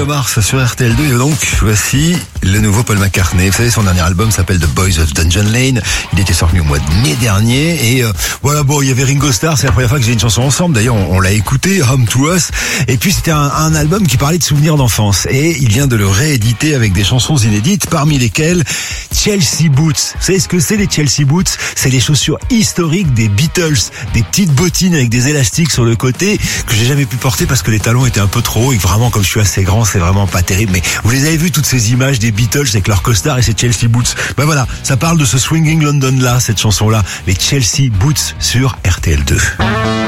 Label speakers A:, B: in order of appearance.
A: Bruno Mars sur RTL2 et donc voici le nouveau Paul McCartney. Vous savez, son dernier album s'appelle The Boys of Dungeon Lane. Il était sorti au mois de mai dernier et voilà, bon, il y avait Ringo Starr, c'est la première fois que j'ai une chanson ensemble. D'ailleurs, on l'a écouté, Home to Us. Et puis c'était un album qui parlait de souvenirs d'enfance et il vient de le rééditer avec des chansons inédites, parmi lesquelles Chelsea Boots. Vous savez ce que c'est les Chelsea Boots? C'est les chaussures historiques des Beatles, des petites bottines avec des élastiques sur le côté que j'ai jamais pu porter parce que les talons étaient un peu trop hauts et vraiment comme je suis assez grand, c'est vraiment pas terrible. Mais vous les avez vu toutes ces images des Beatles avec leurs costards et ces Chelsea Boots. Ben voilà, ça parle de ce Swinging London là, cette chanson là, les Chelsea Boots sur RTL2.